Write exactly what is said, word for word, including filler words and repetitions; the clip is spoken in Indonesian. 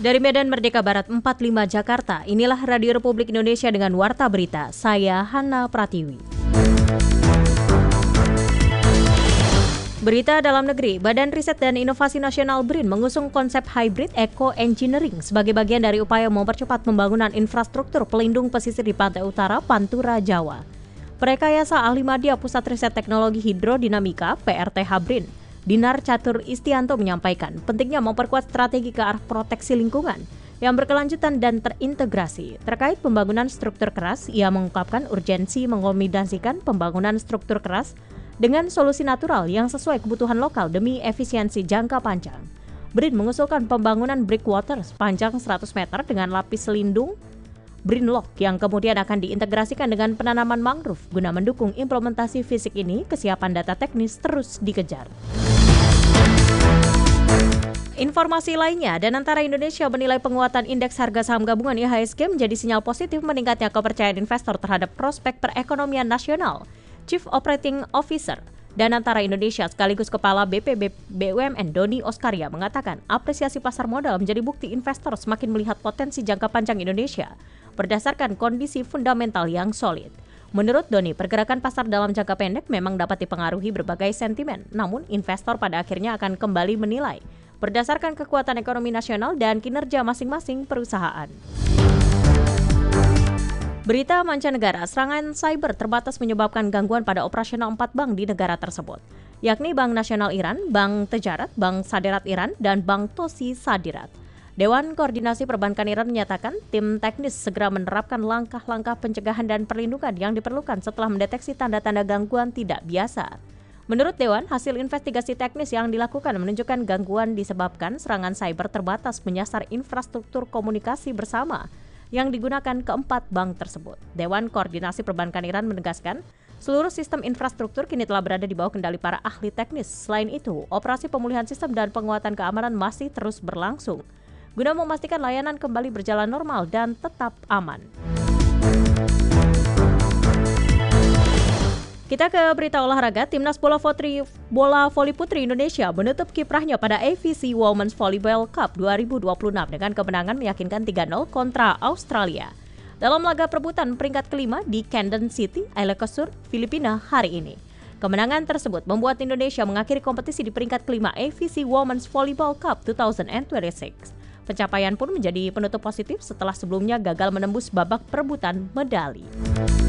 Dari Medan Merdeka Barat empat puluh lima Jakarta, inilah Radio Republik Indonesia dengan Warta Berita. Saya Hana Pratiwi. Berita dalam negeri, Badan Riset dan Inovasi Nasional B R I N mengusung konsep hybrid eco-engineering sebagai bagian dari upaya mempercepat pembangunan infrastruktur pelindung pesisir di pantai utara Pantura, Jawa. Rekayasa Ahli Madya Pusat Riset Teknologi Hidrodinamika P R T H B R I N, Dinar Catur Istianto menyampaikan pentingnya memperkuat strategi ke arah proteksi lingkungan yang berkelanjutan dan terintegrasi. Terkait pembangunan struktur keras, ia mengungkapkan urgensi mengombinasikan pembangunan struktur keras dengan solusi natural yang sesuai kebutuhan lokal demi efisiensi jangka panjang. B R I N mengusulkan pembangunan breakwater sepanjang seratus meter dengan lapis lindung B R I N Lock yang kemudian akan diintegrasikan dengan penanaman mangrove guna mendukung implementasi fisik ini. Kesiapan data teknis terus dikejar. Informasi lainnya, Danantara Indonesia menilai penguatan indeks harga saham gabungan I H S G menjadi sinyal positif meningkatnya kepercayaan investor terhadap prospek perekonomian nasional. Chief Operating Officer Danantara Indonesia sekaligus Kepala B P B U M N Doni Oskaria mengatakan apresiasi pasar modal menjadi bukti investor semakin melihat potensi jangka panjang Indonesia berdasarkan kondisi fundamental yang solid. Menurut Doni, pergerakan pasar dalam jangka pendek memang dapat dipengaruhi berbagai sentimen, namun investor pada akhirnya akan kembali menilai berdasarkan kekuatan ekonomi nasional dan kinerja masing-masing perusahaan. Berita mancanegara, serangan cyber terbatas menyebabkan gangguan pada operasional empat bank di negara tersebut, yakni Bank Nasional Iran, Bank Tejarat, Bank Sadirat Iran, dan Bank Tosi Sadirat. Dewan Koordinasi Perbankan Iran menyatakan tim teknis segera menerapkan langkah-langkah pencegahan dan perlindungan yang diperlukan setelah mendeteksi tanda-tanda gangguan tidak biasa. Menurut Dewan, hasil investigasi teknis yang dilakukan menunjukkan gangguan disebabkan serangan cyber terbatas menyasar infrastruktur komunikasi bersama yang digunakan keempat bank tersebut. Dewan Koordinasi Perbankan Iran menegaskan, seluruh sistem infrastruktur kini telah berada di bawah kendali para ahli teknis. Selain itu, operasi pemulihan sistem dan penguatan keamanan masih terus berlangsung guna memastikan layanan kembali berjalan normal dan tetap aman. Kita ke berita olahraga. Timnas bola voli, bola voli putri Indonesia menutup kiprahnya pada A F C Women's Volleyball Cup dua ribu dua puluh enam dengan kemenangan meyakinkan tiga nol kontra Australia dalam laga perebutan peringkat kelima di Camden City, Ilocos, Filipina hari ini. Kemenangan tersebut membuat Indonesia mengakhiri kompetisi di peringkat kelima A F C Women's Volleyball Cup dua ribu dua puluh enam. Pencapaian pun menjadi penutup positif setelah sebelumnya gagal menembus babak perebutan medali.